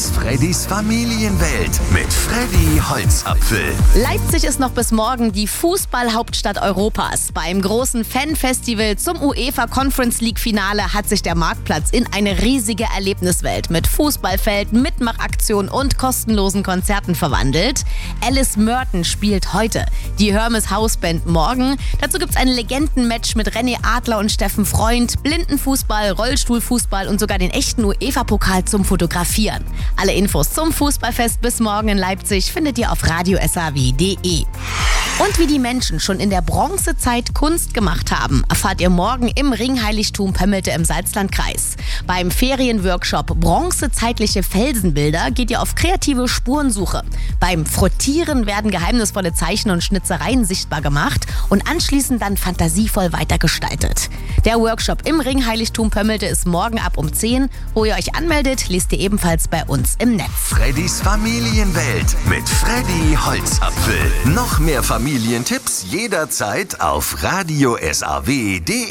ist Freddys Familienwelt mit Freddy Holzapfel. Leipzig ist noch bis morgen die Fußballhauptstadt Europas. Beim großen Fanfestival zum UEFA Conference League Finale hat sich der Marktplatz in eine riesige Erlebniswelt mit Fußballfeld, Mitmachaktionen und kostenlosen Konzerten verwandelt. Alice Merton spielt heute, die Hermes Hausband morgen. Dazu gibt's ein Legendenmatch mit René Adler und Steffen Freund, Blindenfußball, Rollstuhlfußball und sogar den echten UEFA-Pokal zum Fotografieren. Alle Infos zum Fußballfest bis morgen in Leipzig findet ihr auf radiosaw.de. Und wie die Menschen schon in der Bronzezeit Kunst gemacht haben, erfahrt ihr morgen im Ringheiligtum Pömmelte im Salzlandkreis. Beim Ferienworkshop Bronzezeitliche Felsenbilder geht ihr auf kreative Spurensuche. Beim Frottieren werden geheimnisvolle Zeichen und Schnitzereien sichtbar gemacht und anschließend dann fantasievoll weitergestaltet. Der Workshop im Ringheiligtum Pömmelte ist morgen ab um 10. Wo ihr euch anmeldet, lest ihr ebenfalls bei uns im Netz. Freddys Familienwelt mit Freddy Holzapfel. Noch mehr Familientipps jederzeit auf radiosaw.de.